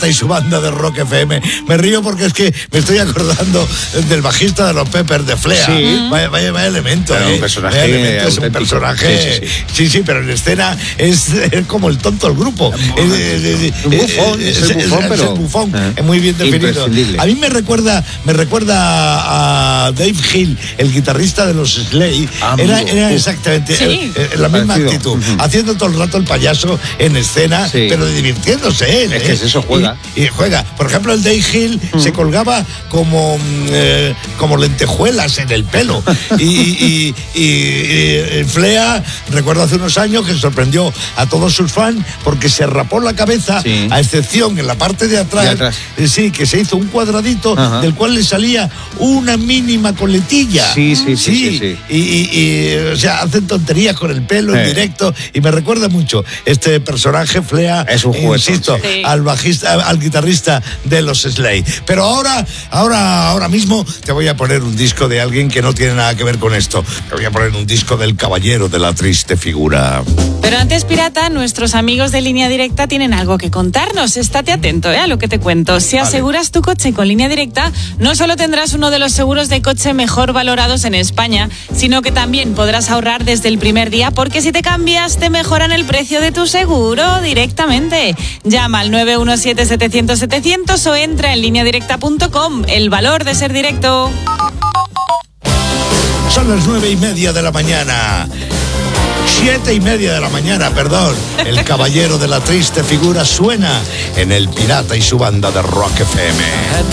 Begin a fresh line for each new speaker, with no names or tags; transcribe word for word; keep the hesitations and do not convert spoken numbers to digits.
Pirata y su banda de Rock F M. Me río porque es que me estoy acordando del bajista de los Peppers, de Flea.
Sí.
Vaya, vaya, vaya elemento,
Pero
¿eh?
un personaje
Vaya elemento, es un
auténtico.
personaje.
Sí, sí, sí.
sí, sí, pero en escena es, es como el tonto del grupo. Es, es, es,
Un bufón, es el bufón,
es,
pero-
es el bufón,
Ah.
es muy bien definido.
Imprescindible.
A mí me recuerda, me recuerda a Dave Hill, el guitarrista de los Slade.
Ah,
era,
amigo.
era
Uf.
exactamente
Sí.
eh, eh, la misma
Parecido.
actitud,
Ujú.
haciendo todo el rato el payaso en escena,
Sí.
pero divirtiéndose él.
Es que
¿eh?
es eso, juega.
Y, y juega. Por ejemplo, el Dave Hill se colgaba como, mm, eh, como lentejuelas en el pelo. y, y, y, y, y Flea, recuerdo hace unos años que sorprendió a todos sus fans porque se rapó la cabeza,
Sí.
a excepción en la parte de atrás,
De atrás.
eh, sí, que se hizo un cuadradito
Ajá.
del cual le salía una mínima coletilla.
Sí, sí, sí, sí, sí.
Y, y- y, o sea, hacen tonterías con el pelo en
Eh.
directo y me recuerda mucho este personaje Flea,
Es un juguetón,
insisto,
sí.
al bajista, al guitarrista de los Slade. Pero ahora, ahora, ahora mismo te voy a poner un disco de alguien que no tiene nada que ver con esto. Te voy a poner un disco del Caballero de la Triste Figura.
Pero antes, Pirata, nuestros amigos de Línea Directa tienen algo que contarnos. Estate atento, ¿eh? A lo que te cuento. Si
Vale.
aseguras tu coche con Línea Directa, no solo tendrás uno de los seguros de coche mejor valorados en España, sino que también podrás ahorrar desde el primer día, porque si te cambias, te mejoran el precio de tu seguro directamente. Llama al nueve uno siete, setecientos, setecientos o entra en línea directa punto com. El valor de ser directo.
Son las nueve y media de la mañana. Siete y media de la mañana, perdón. El Caballero de la Triste Figura suena en El Pirata y su banda de Rock F M.